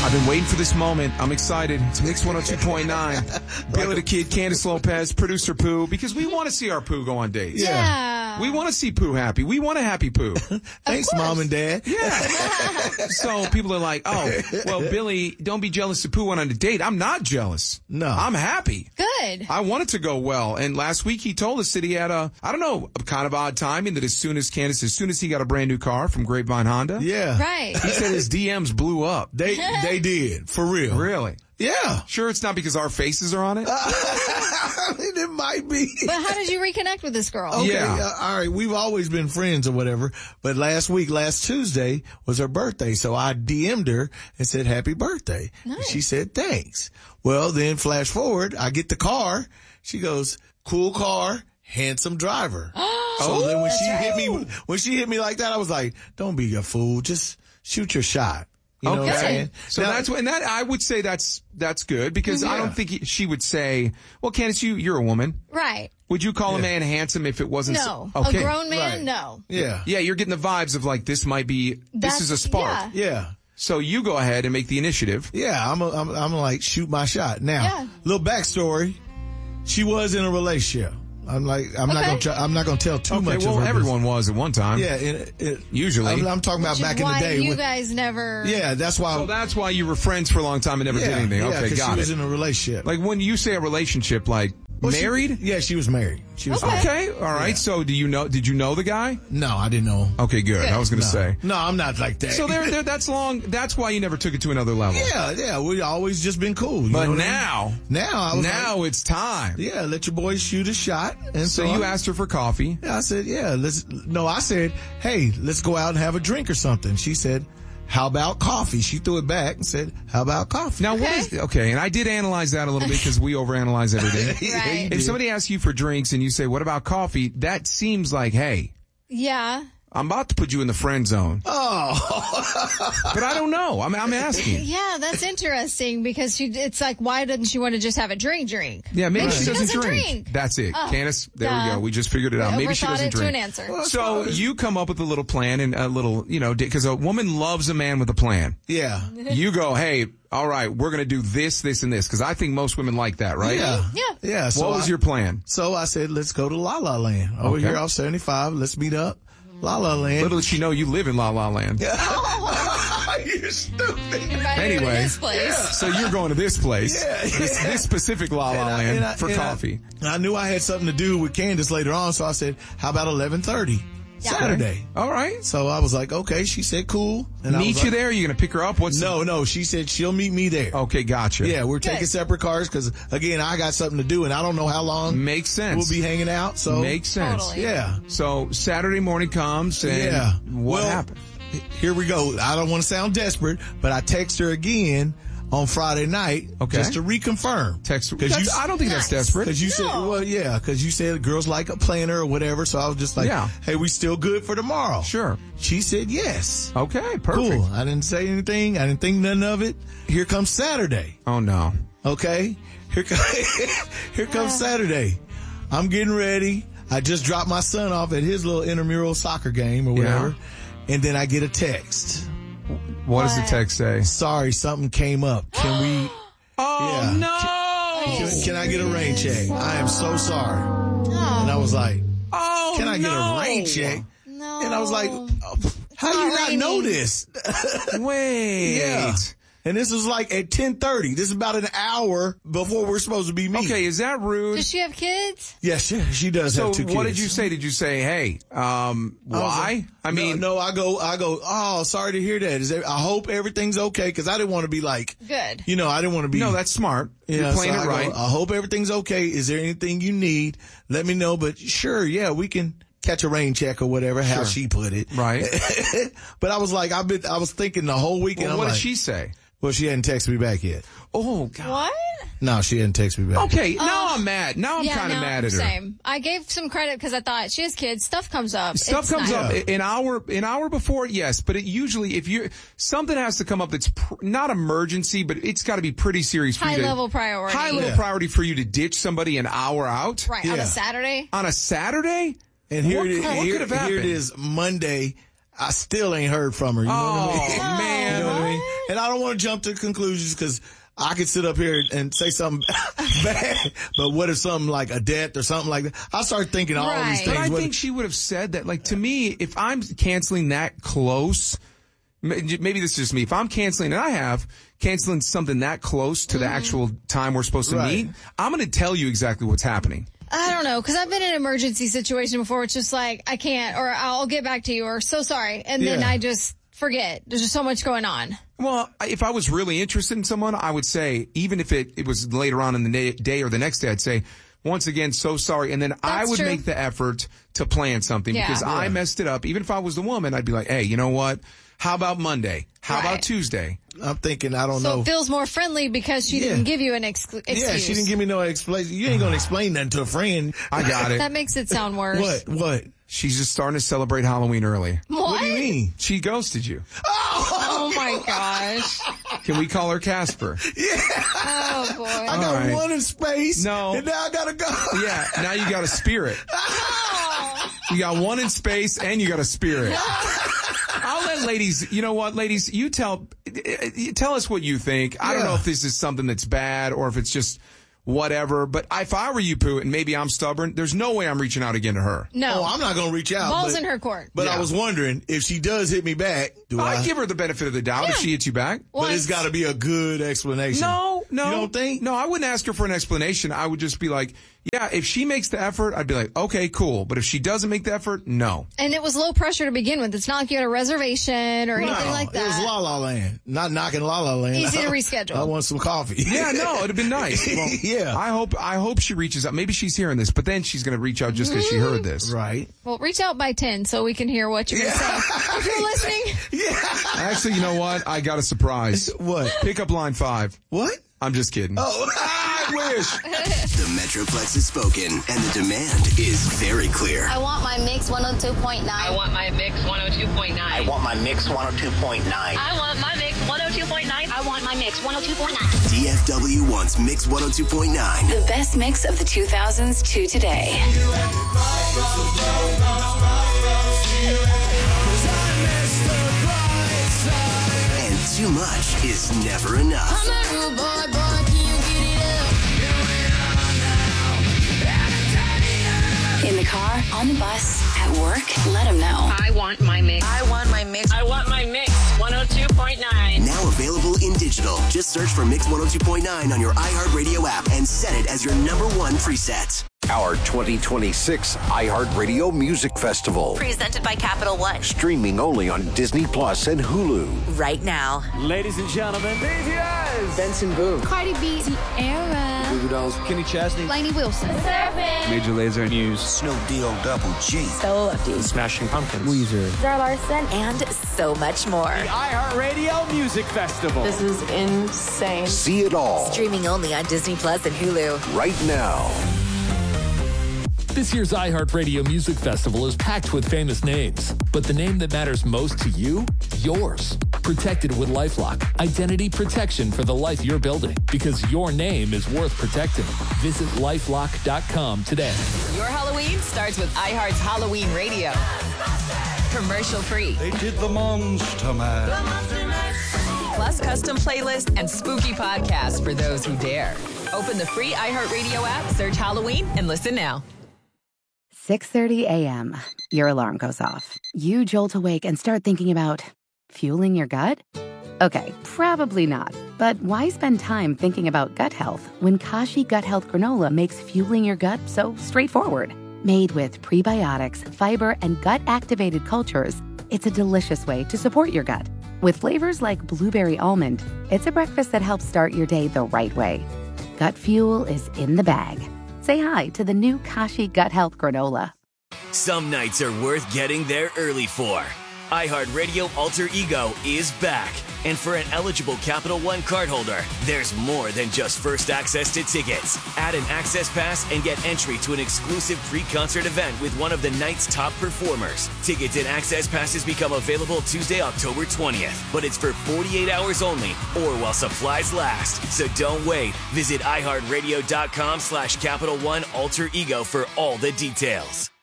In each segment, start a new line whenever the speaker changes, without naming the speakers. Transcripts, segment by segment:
I've been waiting for this moment. I'm excited. It's Mix 102.9. Billy the Kid, Candace Lopez, producer Pooh, because we want to see our Pooh go on dates.
Yeah.
We want to see Pooh happy. We want a happy Pooh.
Thanks, Mom and Dad.
Yeah. So people are like, oh, well, Billy, don't be jealous that Pooh went on a date. I'm not jealous.
No.
I'm happy.
Good.
I want it to go well. And last week he told us that he had a kind of odd timing, that as soon as he got a brand new car from Grapevine Honda.
Yeah.
Right.
He said his DMs blew up.
They did. For real.
Really?
Yeah.
Sure it's not because our faces are on it?
I mean, it might be.
But how did you reconnect with this girl?
Okay,
Yeah.
all right. We've always been friends or whatever. But last Tuesday, was her birthday. So I DM'd her and said, happy birthday.
Nice.
And she said, thanks. Well, then flash forward, I get the car. She goes, cool car, handsome driver. So then when she hit me like that, I was like, don't be a fool. Just shoot your shot. You know what I'm saying?
So I would say that's good, because I don't think she would say, well, Candace, you're a woman.
Right.
Would you call a man handsome if it wasn't?
No.
Okay.
A grown man?
Right.
No.
Yeah.
Yeah, you're getting the vibes of like, this is a spark.
Yeah.
Yeah.
So you go ahead and make the initiative.
Yeah. I'm like, shoot my shot. Now, little backstory. She was in a relationship. I'm not gonna tell too much.
Well,
of her
everyone was at one time.
Yeah,
usually.
I'm talking about back in the day.
You guys never.
Yeah, that's why.
So that's why you were friends for a long time and never did anything.
Yeah,
okay, got
she
it.
was in a relationship.
Like when you say a relationship, like married?
She was married. She was married.
Okay, all right.
Yeah.
So did you know the guy?
No, I didn't know.
Okay, good. I was going to say.
No, I'm not like that.
So that's long. That's why you never took it to another level.
Yeah. We always just been cool.
But now it's time.
Yeah, let your boys shoot a shot. And
so you asked her for coffee.
Yeah, I said, I said, hey, let's go out and have a drink or something. She said, how about coffee? She threw it back and said, how about coffee?
Now, and I did analyze that a little bit because we overanalyze everything.
Right.
If somebody asks you for drinks and you say, what about coffee? That seems like, hey.
Yeah.
I'm about to put you in the friend zone.
Oh.
But I don't know. I'm asking.
Yeah, that's interesting because it's like, why doesn't she want to just have a drink?
Yeah, maybe she doesn't
drink.
That's it. Candace, there we go. We just figured it out. Maybe she doesn't drink.
To an answer.
Well,
so you come up with a little plan and a little, because a woman loves a man with a plan.
Yeah.
You go, hey, all right, we're going to do this, this, and this. Because I think most women like that, right?
Yeah. So
what was your plan?
So I said, let's go to La La Land. Over here off 75. Let's meet up. La La Land.
Little did she know you live in La La Land.
You're stupid.
Anyway,
this place.
So you're going to this place, this specific La La Land for coffee.
I knew I had something to do with Candace later on, so I said, how about 11:30? Saturday.
All right.
So I was like, okay. She said, cool. And
meet you there? Are you going to pick her up?
No. She said she'll meet me there.
Okay, gotcha.
Yeah, we're taking separate cars because, again, I got something to do, and I don't know how long.
Makes sense.
We'll be hanging out. So
makes sense.
Totally.
Yeah.
So Saturday morning comes, and what happened?
Here we go. I don't want to sound desperate, but I text her again on Friday night just to reconfirm.
I don't think that's desperate.
Because you said, because you said girls like a planner or whatever. So I was just like, hey, we still good for tomorrow?
Sure.
She said yes.
Okay, perfect.
Cool. I didn't say anything. I didn't think nothing of it. Here comes Saturday.
Oh, no.
Okay. Here comes Saturday. I'm getting ready. I just dropped my son off at his little intramural soccer game or whatever. Yeah. And then I get a text.
What does the text say?
Sorry, something came up. Can we?
Oh, no.
Can I get a rain check? I am so sorry. Oh. And I was like, can I get a rain check?
No.
And I was like, how do you not know this?
Wait.
Yeah. And this was like at 10:30. This is about an hour before we're supposed to be meeting.
Okay, is that rude?
Does she have kids?
Yes, she does have 2 kids.
So what did you say? Did you say, hey, why?
I mean, no, I go, oh, sorry to hear that. I hope everything's okay, because I didn't want to be like,
good.
I didn't want to be.
No, that's smart. You're playing it right.
I hope everything's okay. Is there anything you need? Let me know. But sure, yeah, we can catch a rain check or whatever, how she put it.
Right.
But I was like, I was thinking the whole weekend.
Well, what did she say?
Well, she hadn't texted me back yet.
Oh, God.
What?
No, she hadn't texted me back.
Okay, now I'm mad. Now I'm kind of mad at her.
Same. I gave some credit because I thought she has kids. Stuff comes up.
Stuff comes up an hour before, yes. But it usually, something has to come up that's not emergency, but it's got to be pretty serious for you to.
High level priority.
High level priority for you to ditch somebody an hour out.
Right, on a Saturday?
On a Saturday?
And here it is, Monday. I still ain't heard from her. You know what I mean?
Man.
You know what I mean? And I don't want to jump to conclusions because I could sit up here and say something bad, but what if something like a death or something like that? I start thinking all these things.
But I think she would have said that, like, to me, if I'm canceling that close, maybe this is just me. If I'm canceling, and I have, canceling something that close to the actual time we're supposed to meet, I'm going to tell you exactly what's happening.
I don't know, because I've been in an emergency situation before. It's just like, I can't, or I'll get back to you, or so sorry. And then I just forget. There's just so much going on.
Well, if I was really interested in someone, I would say, even if it was later on in the day or the next day, I'd say, once again, so sorry. And then I would make the effort to plan something because I messed it up. Even if I was the woman, I'd be like, hey, you know what? How about Monday? How about Tuesday?
I'm thinking, I don't know.
So it feels more friendly because she didn't give you an excuse.
Yeah, she didn't give me no explanation. You ain't going to explain nothing to a friend.
I got it.
That makes it sound worse.
What?
She's just starting to celebrate Halloween early.
What
do you mean?
She ghosted you.
Oh my gosh.
Can we call her Casper?
Yeah.
Oh boy.
I got one in space.
No.
And now I got to go.
Yeah, now you got a spirit. You got one in space and you got a spirit. I'll let ladies, you know what, ladies, you tell us what you think. I don't know if this is something that's bad or if it's just whatever, but if I were you, Pooh, and maybe I'm stubborn, there's no way I'm reaching out again to her.
No.
Oh, I'm not going to reach out.
Ball's in her court.
But I was wondering, if she does hit me back,
I give her the benefit of the doubt if she hits you back.
But it's got to be a good explanation.
No.
You don't think?
No, I wouldn't ask her for an explanation. I would just be like, yeah, if she makes the effort, I'd be like, okay, cool. But if she doesn't make the effort, no.
And it was low pressure to begin with. It's not like you had a reservation or anything like that.
It was La La Land. Not knocking La La Land.
Easy to reschedule.
I want some coffee.
Yeah, no, it'd have been nice. Well,
yeah.
I hope she reaches out. Maybe she's hearing this, but then she's going to reach out just because she heard this.
Right.
Well, reach out by 10 so we can hear what you're going to say. If you're listening.
Yeah.
Actually, you know what? I got a surprise.
What?
Pick up line 5.
What?
I'm just kidding.
Oh,
I wish.
The Metroplex has spoken, and the demand is very clear.
I want my Mix 102.9.
I want my Mix 102.9.
I want my Mix 102.9.
I want my Mix 102.9.
I want my Mix 102.9.
DFW wants Mix 102.9.
The best mix of the 2000s to today.
And too much is never enough.
In the car, on the bus, at work, let them know.
I want my Mix.
I want my Mix.
I want my Mix 102.9.
Now available in digital. Just search for Mix 102.9 on your iHeartRadio app and set it as your #1 preset.
Our 2026 iHeartRadio Music Festival.
Presented by Capital One.
Streaming only on Disney Plus and Hulu.
Right now.
Ladies and gentlemen, BTS, Benson Boone,
Cardi B, Sierra,
Goo Goo Dolls, Kenny Chesney,
Lainey Wilson,
Major Lazer, Muse,
Snoop Deal Double G.
So Lefty.
Smashing Pumpkins, Weezer,
Zara Larson. And so much more.
the iHeartRadio Music Festival.
This is insane.
See it all
Streaming only on Disney Plus and Hulu.
right now.
This year's iHeartRadio Music Festival is packed with famous names, but the name that matters most to you, yours. Protected with LifeLock, identity protection for the life you're building, because your name is worth protecting. Visit LifeLock.com today.
Your Halloween starts with iHeart's Halloween Radio. Commercial free.
They did the Monster Mash.
Plus custom playlist and spooky podcasts for those who dare. Open the free iHeartRadio app, search Halloween, and listen now.
6:30 a.m. Your alarm goes off. You jolt awake and start thinking about fueling your gut? Okay, probably not. But why spend time thinking about gut health when Kashi Gut Health Granola makes fueling your gut so straightforward? Made with prebiotics, fiber, and gut-activated cultures, it's a delicious way to support your gut. With flavors like blueberry almond, it's a breakfast that helps start your day the right way. Gut fuel is in the bag. Say hi to the new Kashi Gut Health Granola.
Some nights are worth getting there early for. iHeartRadio Alter Ego is back. And for an eligible Capital One cardholder, there's more than just first access to tickets. Add an access pass and get entry to an exclusive pre-concert event with one of the night's top performers. Tickets and access passes become available Tuesday, October 20th. But it's for 48 hours only or while supplies last. So don't wait. Visit iHeartRadio.com/Capital One Alter Ego for all the details.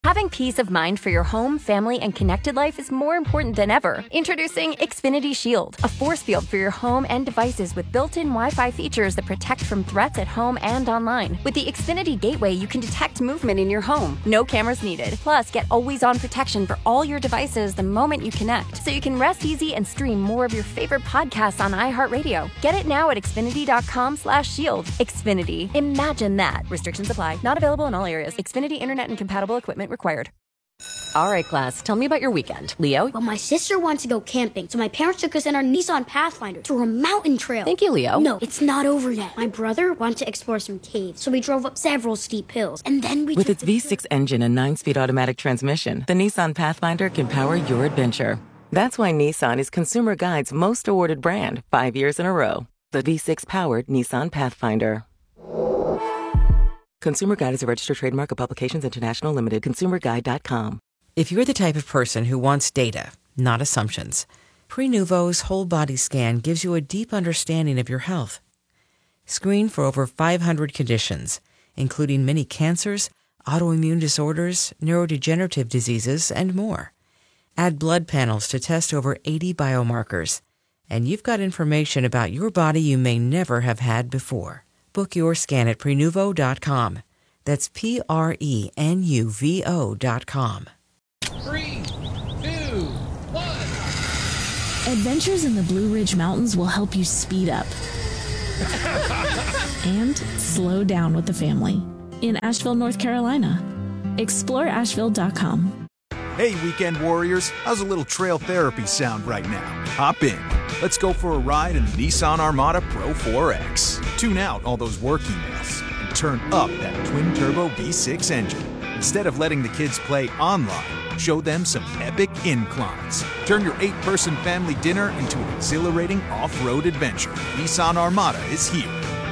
Having peace of mind for your home, family, and connected life is more important than ever. Introducing Xfinity Shield, a force field for your home and devices with built-in Wi-Fi features that protect from threats at home and online. With the Xfinity Gateway, you can detect movement in your home. No cameras needed. Plus, get always-on protection for all your devices the moment you connect, so you can rest easy and stream more of your favorite podcasts on iHeartRadio. Get it now at Xfinity.com/shield. Xfinity. Imagine that. Restrictions apply. Not available in all areas. Xfinity Internet and compatible equipment required. All right, class, tell me about your weekend. Leo?
Well, my sister wants to go camping, so my parents took us in our Nissan Pathfinder to a mountain trail.
Thank you, Leo.
No, it's not over yet. My brother wants to explore some caves, so we drove up several steep hills, and then we
With its V6 engine and 9-speed automatic transmission, the Nissan Pathfinder can power your adventure. That's why Nissan is Consumer Guide's most awarded brand 5 years in a row. The V6-powered Nissan Pathfinder. Consumer Guide is a registered trademark of Publications International Limited. ConsumerGuide.com.
If you're the type of person who wants data, not assumptions, Prenuvo's whole body scan gives you a deep understanding of your health. Screen for over 500 conditions, including many cancers, autoimmune disorders, neurodegenerative diseases, and more. Add blood panels to test over 80 biomarkers, and you've got information about your body you may never have had before. Book your scan at Prenuvo.com. That's Prenuvo.com.
3, 2, 1. Adventures in the Blue Ridge Mountains will help you speed up and slow down with the family in Asheville, North Carolina. Explore Asheville.com.
Hey, weekend warriors, how's a little trail therapy sound right now? Hop in. Let's go for a ride in the Nissan Armada Pro 4X. Tune out all those work emails and turn up that twin-turbo V6 engine. Instead of letting the kids play online, show them some epic inclines. Turn your 8-person family dinner into an exhilarating off-road adventure. Nissan Armada is here.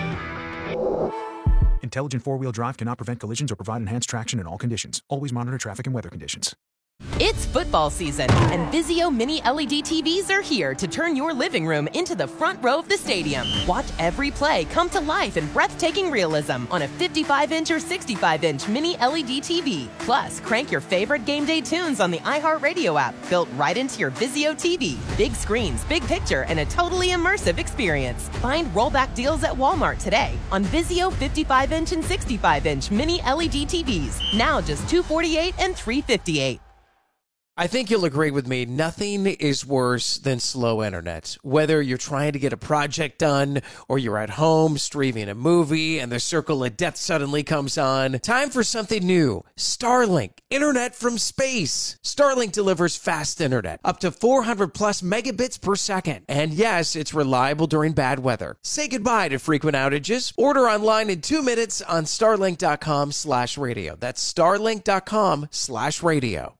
Intelligent four-wheel drive cannot prevent collisions or provide enhanced traction in all conditions. Always monitor traffic and weather conditions.
It's football season, and Vizio Mini LED TVs are here to turn your living room into the front row of the stadium. Watch every play come to life in breathtaking realism on a 55-inch or 65-inch Mini LED TV. Plus, crank your favorite game day tunes on the iHeartRadio app, built right into your Vizio TV. Big screens, big picture, and a totally immersive experience. Find rollback deals at Walmart today on Vizio 55-inch and 65-inch Mini LED TVs. Now just $248 and $358.
I think you'll agree with me. Nothing is worse than slow internet. Whether you're trying to get a project done or you're at home streaming a movie and the circle of death suddenly comes on. Time for something new. Starlink. Internet from space. Starlink delivers fast internet, up to 400 plus megabits per second. And yes, it's reliable during bad weather. Say goodbye to frequent outages. Order online in 2 minutes on starlink.com/radio. That's starlink.com/radio.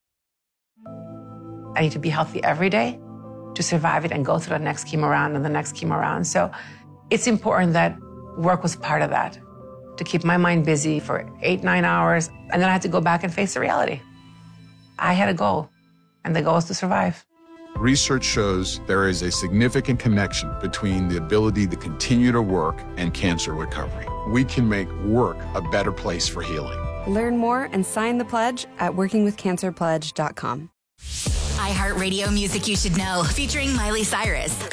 I need to be healthy every day to survive it and go through the next chemo round and the next chemo round. So it's important that work was part of that, to keep my mind busy for 8-9 hours. And then I had to go back and face the reality. I had a goal, and the goal is to survive.
Research shows there is a significant connection between the ability to continue to work and cancer recovery. We can make work a better place for healing.
Learn more and sign the pledge at workingwithcancerpledge.com.
iHeartRadio Music You Should Know, featuring Miley Cyrus.